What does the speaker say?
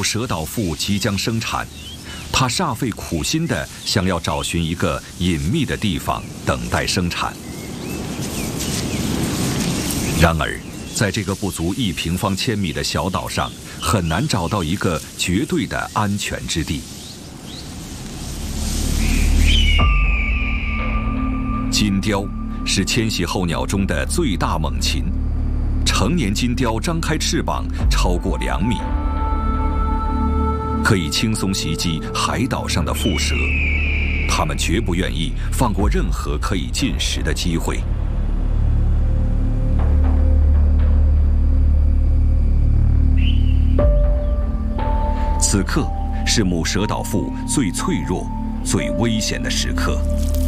蛇岛腹即将生产，他煞费苦心地想要找寻一个隐秘的地方等待生产。然而，在这个不足1平方千米的小岛上，很难找到一个绝对的安全之地。金雕是迁徙候鸟中的最大猛禽，成年金雕张开翅膀超过2米，可以轻松袭击海岛上的腹蛇。它们绝不愿意放过任何可以进食的机会。此刻是母蛇岛腹最脆弱、最危险的时刻。